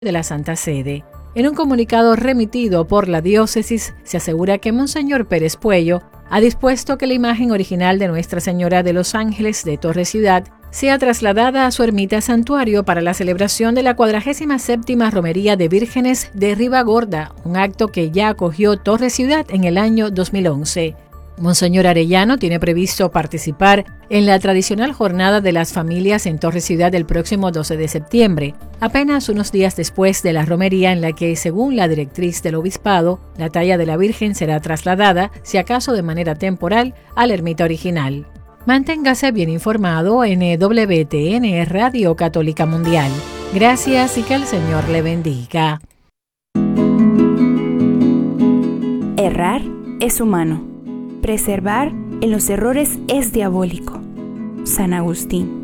de la Santa Sede. En un comunicado remitido por la diócesis, se asegura que Monseñor Pérez Puello ha dispuesto que la imagen original de Nuestra Señora de los Ángeles de Torre Ciudad sea trasladada a su ermita santuario para la celebración de la 47ª Romería de Vírgenes de Ribagorda, un acto que ya acogió Torre Ciudad en el año 2011. Monseñor Arellano tiene previsto participar en la tradicional Jornada de las Familias en Torre Ciudad el próximo 12 de septiembre, apenas unos días después de la romería en la que, según la directriz del obispado, la talla de la Virgen será trasladada, si acaso de manera temporal, a la ermita original. Manténgase bien informado en WTN Radio Católica Mundial. Gracias y que el Señor le bendiga. Errar es humano. Preservar en los errores es diabólico. San Agustín.